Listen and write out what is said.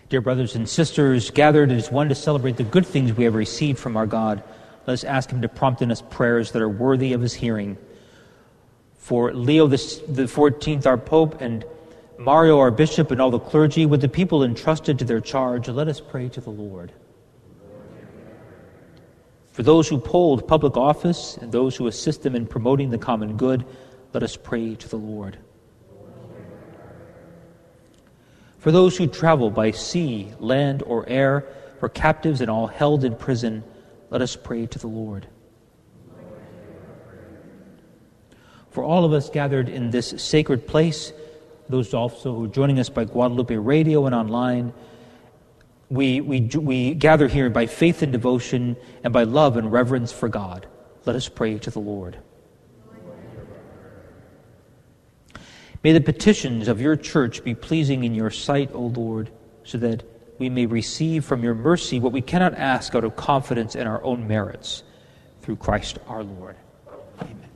Dear brothers and sisters, gathered as one to celebrate the good things we have received from our God, let us ask him to prompt in us prayers that are worthy of his hearing. For Leo the 14th, our Pope, and Mario, our Bishop, and all the clergy, with the people entrusted to their charge, let us pray to the Lord. For those who hold public office and those who assist them in promoting the common good, let us pray to the Lord. For those who travel by sea, land, or air, for captives and all held in prison, let us pray to the Lord. For all of us gathered in this sacred place, those also who are joining us by Guadalupe Radio and online, we gather here by faith and devotion and by love and reverence for God. Let us pray to the Lord. May the petitions of your church be pleasing in your sight, O Lord, so that we may receive from your mercy what we cannot ask out of confidence in our own merits. Through Christ our Lord. Amen.